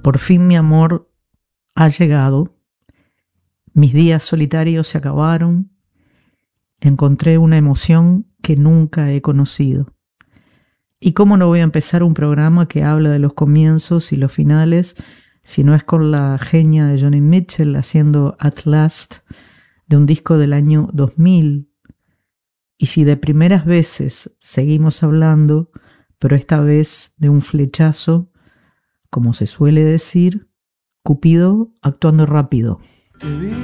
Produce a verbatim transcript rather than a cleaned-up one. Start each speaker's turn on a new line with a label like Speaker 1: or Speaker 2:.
Speaker 1: Por fin mi amor ha llegado, mis días solitarios se acabaron, encontré una emoción que nunca he conocido. ¿Y cómo no voy a empezar un programa que habla de los comienzos y los finales si no es con la genia de Joni Mitchell haciendo At Last de un disco del año dos mil? Y si de primeras veces seguimos hablando, pero esta vez de un flechazo, como se suele decir, Cupido actuando rápido.